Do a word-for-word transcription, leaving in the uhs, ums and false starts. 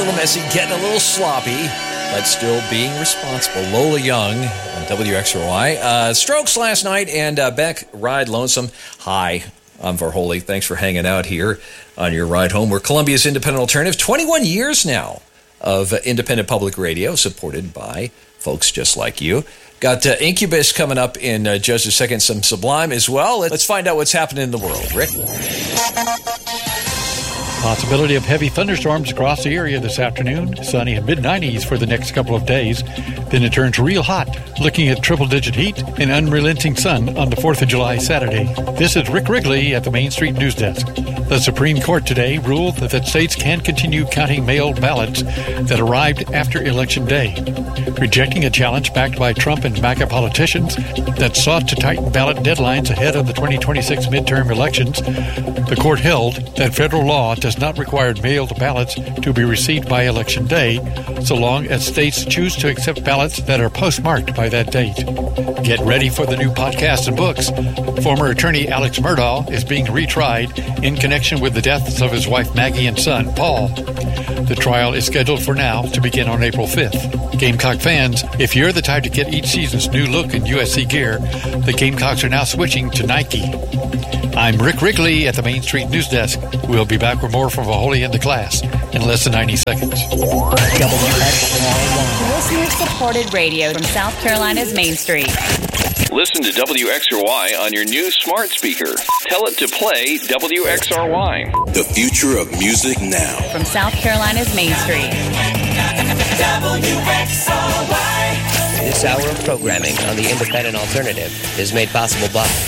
little messy, getting a little sloppy, but still being responsible. Lola Young on W X R Y. Uh, strokes last night, and uh, Beck, Ride Lonesome. Hi, I'm Varholi. Thanks for hanging out here on your ride home. We're Columbia's independent alternative. twenty-one years now of uh, independent public radio, supported by folks just like you. Got uh, Incubus coming up in uh, just a second, some Sublime as well. Let's find out what's happening in the world. Rick? Possibility of heavy thunderstorms across the area this afternoon. Sunny and mid nineties for the next couple of days. Then it turns real hot, looking at triple-digit heat and unrelenting sun on the fourth of July Saturday. This is Rick Wrigley at the Main Street News Desk. The Supreme Court today ruled that, that states can continue counting mail ballots that arrived after Election Day, rejecting a challenge backed by Trump and MAGA politicians that sought to tighten ballot deadlines ahead of the twenty twenty-six midterm elections. The court held that federal law does not require mailed ballots to be received by Election Day, so long as states choose to accept ballots that are postmarked by that date. Get ready for the new podcast and books. Former attorney Alex Murdaugh is being retried in connection with the deaths of his wife Maggie and son Paul. The trial is scheduled for now to begin on April fifth. Gamecock fans, if you're the type to get each season's new look in U S C gear, the Gamecocks are now switching to Nike. I'm Rick Wrigley at the Main Street News Desk. We'll be back with more from Varholi and the class in less than ninety seconds. W X R Y. Listener-supported radio from South Carolina's Main Street. Listen to W X R Y on your new smart speaker. Tell it to play W X R Y. The future of music now. From South Carolina's Main Street. W X R Y. This hour of programming on the Independent Alternative is made possible by